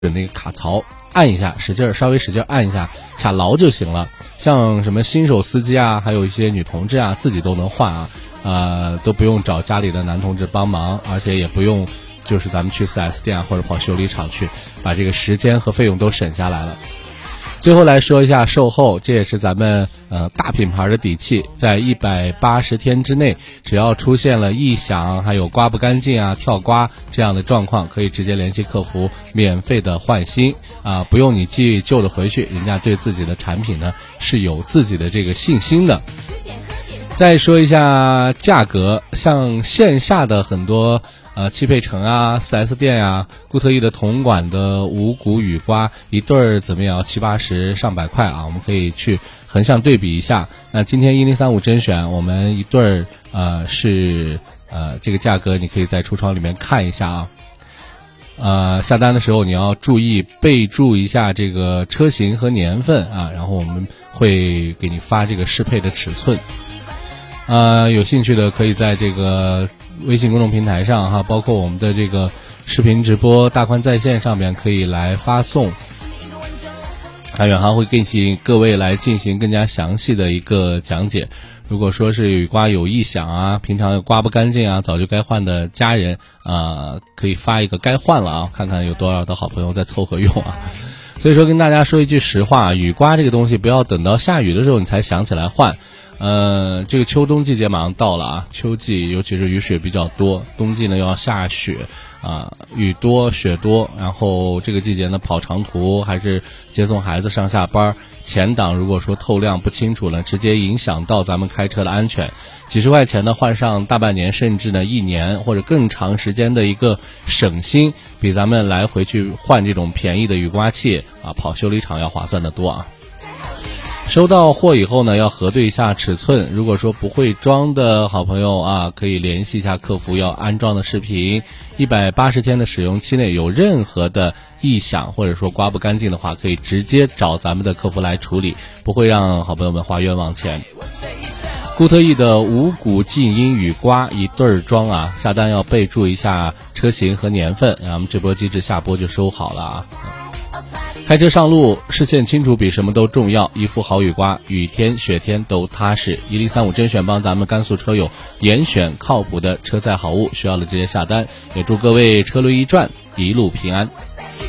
那个卡槽按一下，稍微使劲按一下，卡牢就行了。像什么新手司机啊，还有一些女同志啊，自己都能换啊，都不用找家里的男同志帮忙，而且也不用就是咱们去 4S 店啊或者跑修理厂去，把这个时间和费用都省下来了。最后来说一下售后，这也是咱们大品牌的底气，在180天之内，只要出现了异响，还有刮不干净啊、跳刮这样的状况，可以直接联系客服免费的换新啊，不用你寄旧的回去，人家对自己的产品呢是有自己的这个信心的。再说一下价格，像线下的很多汽配城啊、4S 店啊，固特异的铜管的无骨雨刮一对儿怎么样？70-80上百块啊，我们可以去横向对比一下。那今天1035甄选，我们一对儿是这个价格，你可以在橱窗里面看一下啊。下单的时候你要注意备注一下这个车型和年份啊，然后我们会给你发这个适配的尺寸。有兴趣的可以在这个微信公众平台上哈，包括我们的这个视频直播大宽在线上面可以来发送，远航会各位来进行更加详细的一个讲解。如果说是雨刮有异响啊，平常刮不干净啊，早就该换的家人可以发一个该换了啊，看看有多少的好朋友在凑合用啊。所以说跟大家说一句实话，雨刮这个东西不要等到下雨的时候你才想起来换。这个秋冬季节马上到了啊，秋季尤其是雨水比较多，冬季呢要下雪雨多雪多，然后这个季节呢跑长途还是接送孩子上下班，前挡如果说透亮不清楚了，直接影响到咱们开车的安全。几十块钱呢换上大半年甚至呢1年或者更长时间的一个省心，比咱们来回去换这种便宜的雨刮器跑修理厂要划算得多啊。收到货以后呢，要核对一下尺寸。如果说不会装的好朋友可以联系一下客服要安装的视频。180天的使用期内有任何的异响或者说刮不干净的话，可以直接找咱们的客服来处理，不会让好朋友们花冤枉钱。固特异的无骨静音雨刮一对装下单要备注一下车型和年份，然后我们这波机制下播就收好了开车上路，视线清楚比什么都重要，一副好雨刮，雨天雪天都踏实。1035甄选帮咱们甘肃车友严选靠谱的车载好物，需要的直接下单，也祝各位车轮一转，一路平安。